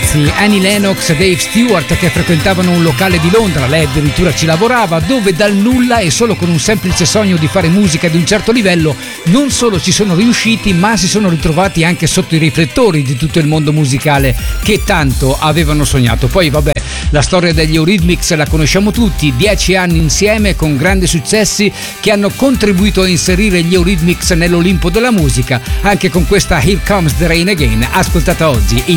ragazzi, Annie Lennox e Dave Stewart, che frequentavano un locale di Londra, lei addirittura ci lavorava, dove dal nulla e solo con un semplice sogno di fare musica di un certo livello non solo ci sono riusciti, ma si sono ritrovati anche sotto i riflettori di tutto il mondo musicale che tanto avevano sognato. Poi vabbè, la storia degli Eurythmics la conosciamo tutti, 10 anni insieme con grandi successi che hanno contribuito a inserire gli Eurythmics nell'Olimpo della musica, anche con questa Here Comes the Rain Again, ascoltata oggi in